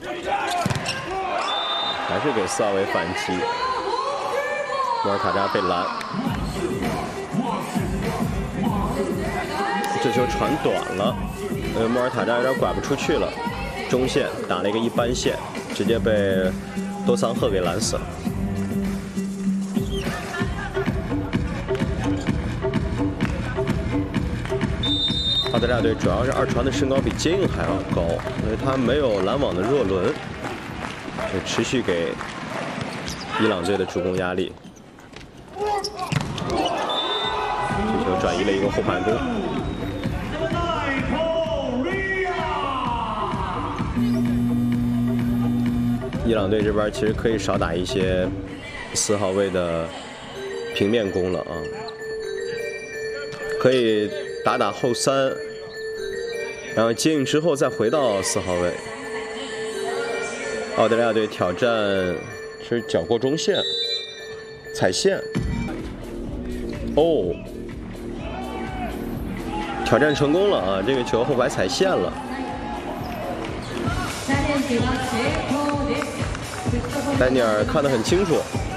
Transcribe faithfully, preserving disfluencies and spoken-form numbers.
还是给四号位反击。莫尔塔扎被拦，这球传短了，呃，莫尔塔扎有点拐不出去了，中线打了一个一般线，直接被多桑赫给拦死了。 澳大利亚队主要是二传的身高比接应还要高，所以他没有拦网的热轮，就持续给伊朗队的助攻压力。这球转移了一个后排攻。伊朗队这边其实可以少打一些四号位的平面攻了啊，可以。 打打后三，然后接应之后再回到四号位。澳大利亚队挑战是脚过中线，踩线。哦，挑战成功了啊！这个球后排踩线了。丹尼尔看得很清楚。